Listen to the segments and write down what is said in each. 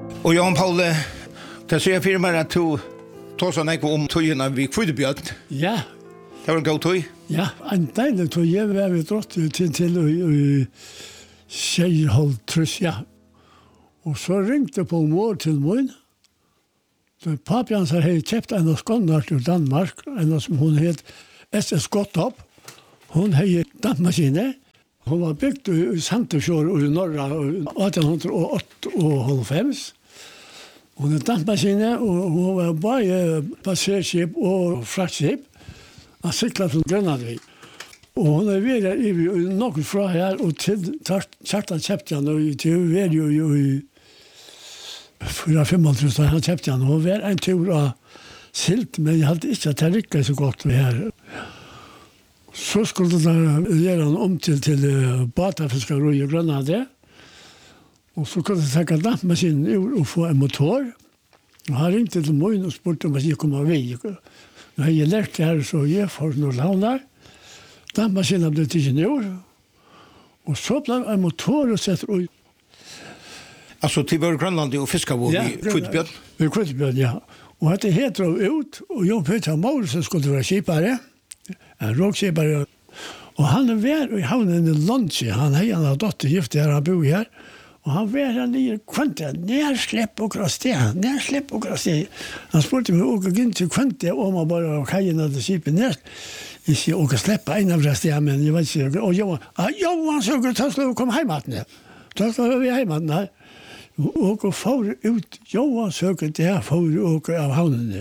Og Jan Paul, det ser jeg for meg at du tar sånn ikke om tøyene vi Kvitebjørn. Ja. Det var en god tøy? Ja, en deilig tøy. Jeg var ved drott til Skjeirholt, ja. Og så ringte på mor til min. Papi hans har kjøpt en av skåndart i Danmark, en av som hun het SS Gottop. Hun har dampmaskiner. Hun var bygd i Sandefjord i Norra 1898. Hun har dampmaskiner, og hun var bare passerskip og fraktskip. Han syklet fra Grønlandvik. Og hun har vært i noen fra her, og til Kjartan kjøpte han, og til vi jo i 4-5 han kjøpte han, og var en tur av silt, men jeg hadde ikke at det rikket så godt med her. Så skulle det gjøre han om til batafiskere i Grønland, og så kunne jeg tenke dampmaskinen og få en motor. Og han ringte til meg og spurte om jeg kom av vei. Nå har jeg lært det her, så jeg får noen launar. Dampmaskinen ble til ingeniør, og så ble en motor og setter ut. Altså til var Grønland og fiskavåg i Kvitebjørn? I Kvitebjørn, ja. Og dette heter ut, og Jon Peter Maursen skulle være skipare, en råkskipare. Og han var i havnen i Londje, han har dotter gift her, han bor her, og han var her nye kvante, nerslepp og krastig. Han spurte meg å gå inn til kvante, om han bare kajen hadde skipet ned. Ikke å slippe en av krastig, men jeg vet ikke. Og Johan søker til å komme hjemme. Da var vi hjemme. Og får ut, Johan søker det, får ut av havnene.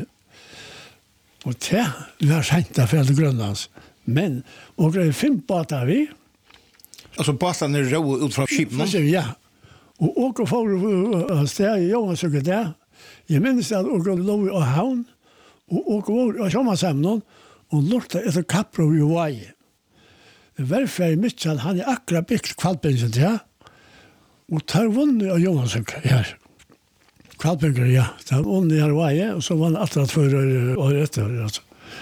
Og det var sent av Fjell Grønlands. Men, og det 5 båter vi. Altså båtene rå ut fra skipene? Ja. Og får av sted, Johan søker det. Jeg minnes at og lå av havn, og var av sommersamnen, og lortet etter kappro i vei. Det var ferdig mye at han akkurat bygd kvalpensen til det. Og tar vunnet av Johan søker her. Kvalpenker, ja. Tar vunnet her vei, og så var han attrat for år etter. Altså.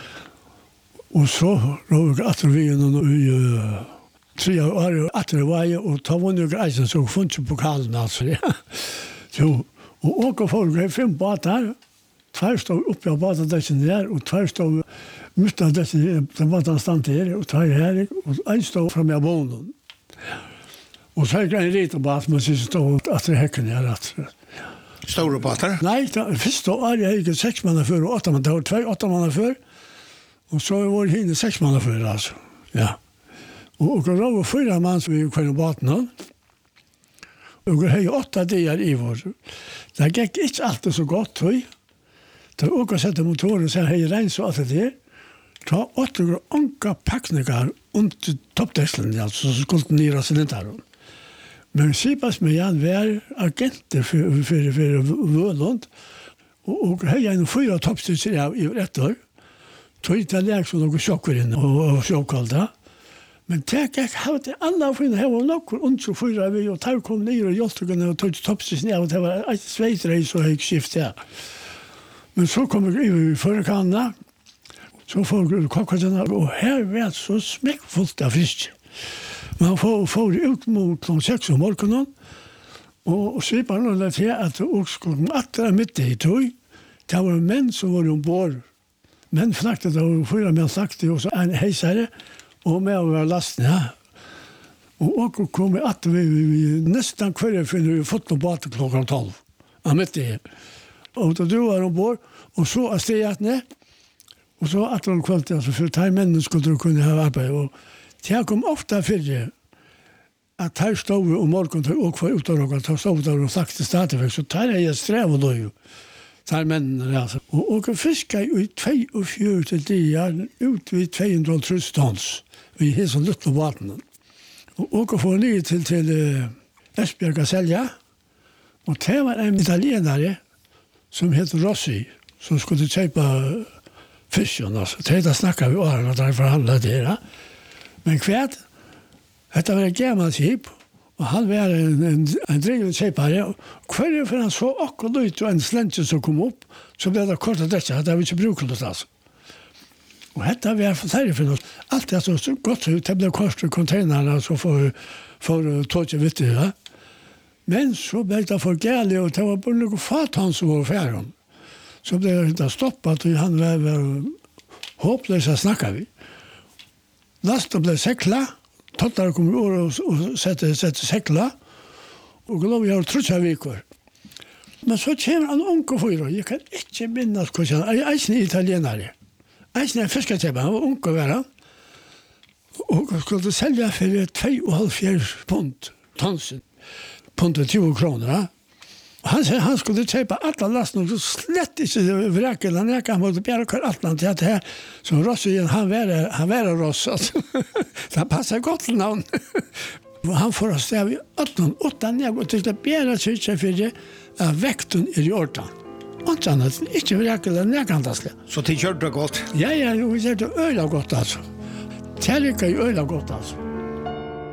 Og så råd jeg attrat vi i 3 år attrat vei, og tar vunnet greisen, så funnet ikke pokalen, altså. Ja. Så, og åker folk, 5 båter, 2 stod oppe av båterdessen der, og 2 stod midt av dessen, den båten stand her, og 2 her, og 1 stod fremme av bånen. Og så er det en liten båt, men så stod etter hekken her. Store båter? Nei, første år jeg gikk 6 mann før, og 8 mann, det var 2 8 mann før, og så var det henne 6 mann før, altså. Ja. Og det var 4 mann som vi kvar i båten, og det har 8 dager i vår. Det gikk ikke alltid så godt, tror jeg. Da åker sette motoren, så har jeg regnet så alt det. Ta 8 anka pakninger under toppdesselen, altså, så skulle den nere cylinderen. Men Sipas med Jan var agenter for Vølund, og jeg har 4 toppstyrser i 1 år. Tog ikke lærk som noen sjokker inn og sjokkalda. Men det gikk hadde alle av finne, her var noen under 4 vi, og der kom nere og hjelptøkene og tog toppstyrsen, og det var et sveitreis og høyk skift her. Men så kom jeg i førekanene, så får jeg kokkene, og her var det så smekkfullt av fisk. Man får ut mot kl. 6 om morgenen, og slipper noen til at åkskolen etter midt i tog, det var menn som var ombord. Menn snakket, og 4 menn snakket, og så en heisere, og med å være lasten, ja. Og åker kom etter vi nesten hver finner vi fått noen båter kl. 12, av midt i. Og da du var ombord, og så er stedet ned, og så etter kvalitet, altså for de mennene skulle du kunne ha arbeid, og det kom ofte fyrir at her stod vi om morgenen til å kvar ut av noen, så stod der og snakket stadigvæk, så der er jeg strev og løy, der mennene, altså. Og fisket i 42 dager ut ved 200 tons, vi har sånn lutt på vattnet. Og får nye til Esbjerg og Selja, og det var en italienare som heter Rossi, som skulle kjøpe fisken, altså. Det snakket vi årene, og der forhandlet det, ja. Men kvært, dette var et gammelt skip, og han var en drivende kjøpare, og hver for han så akkurat ut og en slentje som kom opp, så ble det kort av dette, det var ikke bruket det, altså. Og dette var fortærlig for noe. Alt det så godt, det ble kort i containerne, så for toget vittig, ja. Men så ble det for gærlig, og det var bare noe fat han som var ferdig. Så ble det stoppet, og han var håpløs å snakke vi. Lasten ble sekla, Tottar kom over og sette sekla, og lov jeg har trutsa viker. Men så kommer han unge fyrer, jeg kan ikke minnes hvordan han er eisen italienare. Eisen fisketebbe, han var unge være, og skulle selge for 2,5 pund, tonsen, pundet 20 kroner. Ja. Han sa han skulle kjøpe alle lasten, og slett ikke vrekel, han måtte bare køre alt til at her, som Ross igjen, han var Ross, altså. Det passer godt til navn. Han får oss det av 8 ned, og til det bedre sykje for det, at vekten i ordan. Og annet, ikke vrekel, nedkantaslig. Så til kjørte det godt? Ja, vi kjørte øyla godt, altså. Tjerrika i øyla godt, altså.